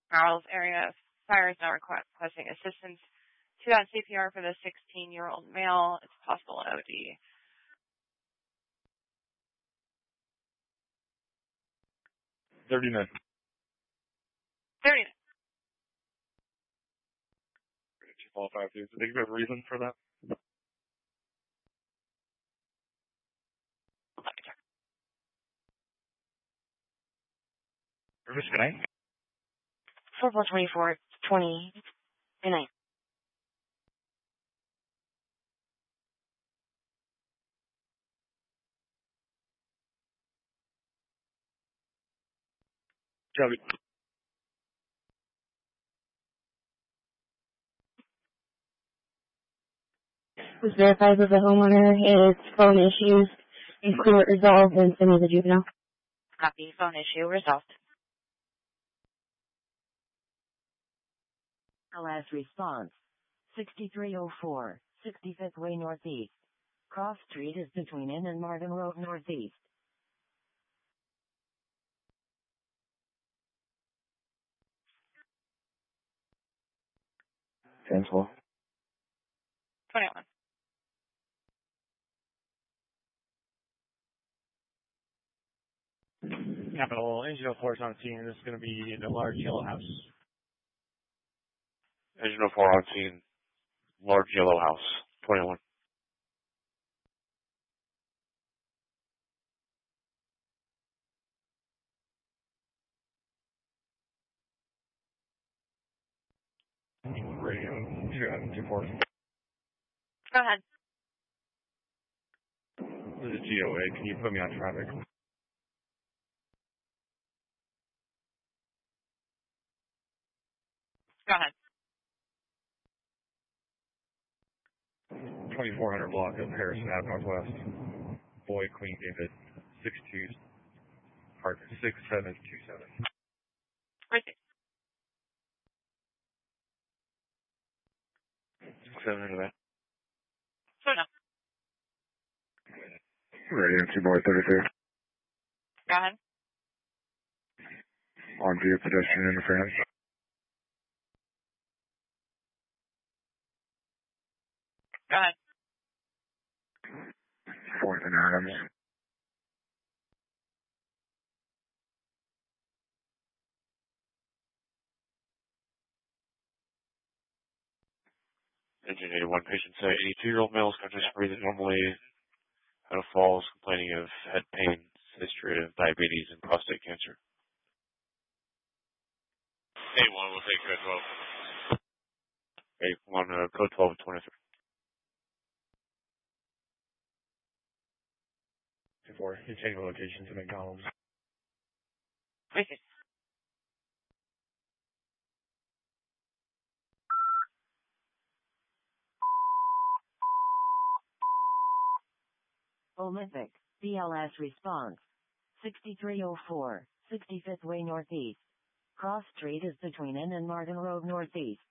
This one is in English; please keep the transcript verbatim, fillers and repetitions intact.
Charles area. Fire is now requesting assistance to that C P R for the sixteen-year-old male. It's possible O D. thirty-nine. thirty-nine. two five five two. Do you have a reason for that? Service, good night. four four twenty-four twenty. Good night. Joby. Was verified that the homeowner has phone issues and clear it resolved and send me the juvenile. Copy. Phone issue resolved. Last response. sixty-three oh four, sixty-fifth Way Northeast. Cross Street is between Inn and Martin Road Northeast. Cancel. twenty-one. Capital, engine oh four is on scene. This is going to be in a large yellow house. Engine oh four on scene. Large yellow house. twenty-one. Radio. two four. Go ahead. This is G O A. Can you put me on traffic? Go ahead. twenty-four hundred block of Harrison Avenue Northwest. Boy, Queen David. six two. Parker. six seven two seven. Receive. seven into that. So no. Radio two boy thirty-two. Go ahead. On via pedestrian interference. Go ahead. Fourth and Adams. Engine eighty-one, patient say eighty-two-year-old male is conscious, breathing normally, had a falls, complaining of head pain, history of diabetes and prostate cancer. A one will take code twelve. A one, uh, code twelve twenty-three. Four. You change the location to McDonald's. Receive. Olympic. B L S response. sixty-three oh four, sixty-fifth Way Northeast. Cross Street is between Inn and Martin Road Northeast.